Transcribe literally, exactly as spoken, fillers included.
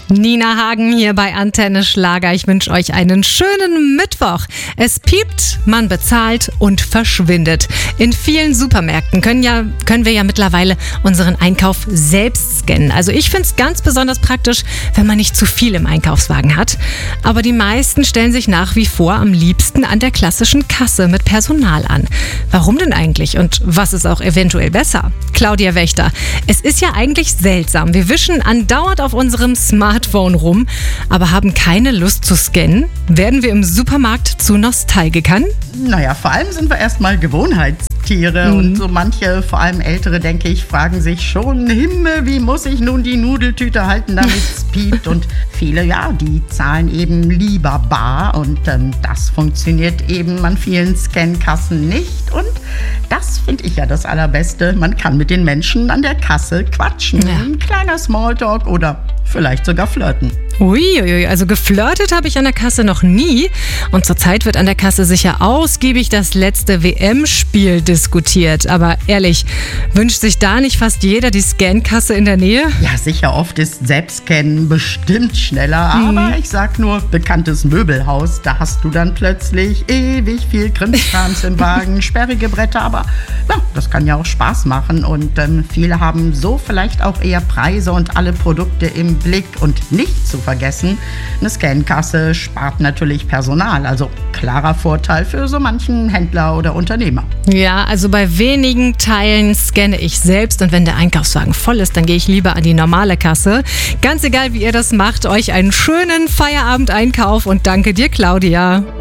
Nina Hagen hier bei Antenne Schlager. Ich wünsche euch einen schönen Mittwoch. Es piept, man bezahlt und verschwindet. In vielen Supermärkten können, ja, können wir ja mittlerweile unseren Einkauf selbst scannen. Also ich finde es ganz besonders praktisch, wenn man nicht zu viel im Einkaufswagen hat. Aber die meisten stellen sich nach wie vor am liebsten an der klassischen Kasse mit Personal an. Warum denn eigentlich? Und was ist auch eventuell besser? Claudia Wächter, es ist ja eigentlich seltsam. Wir wischen andauernd auf unserem Smartphone rum, aber haben keine Lust zu scannen. Werden wir im Supermarkt zu Nostalgikern? Naja, vor allem sind wir erstmal Gewohnheitstiere. Mhm. Und so manche, vor allem Ältere, denke ich, fragen sich schon, Himmel, wie muss ich nun die Nudeltüte halten, damit es piept? Und viele, ja, die zahlen eben lieber bar. Und ähm, das funktioniert eben an vielen Scankassen nicht. Und das finde ich ja das Allerbeste. Man kann mit den Menschen an der Kasse quatschen. Ja. Ein kleiner Smalltalk oder vielleicht sogar flirten. Uiuiui, also geflirtet habe ich an der Kasse noch nie. Und zurzeit wird an der Kasse sicher ausgiebig das letzte W M-Spiel diskutiert. Aber ehrlich, wünscht sich da nicht fast jeder die Scankasse in der Nähe? Ja, sicher, oft ist Selbstscannen bestimmt schneller. Mhm. Aber ich sag nur, bekanntes Möbelhaus, da hast du dann plötzlich ewig viel Krimskrams im Wagen, sperrige Bretter. Aber ja, das kann ja auch Spaß machen. Und ähm, viele haben so vielleicht auch eher Preise und alle Produkte im Blick. Und nicht zu vergessen, eine Scankasse spart natürlich Personal, also klarer Vorteil für so manchen Händler oder Unternehmer. Ja, also bei wenigen Teilen scanne ich selbst und wenn der Einkaufswagen voll ist, dann gehe ich lieber an die normale Kasse. Ganz egal, wie ihr das macht, euch einen schönen Feierabend-Einkauf und danke dir, Claudia.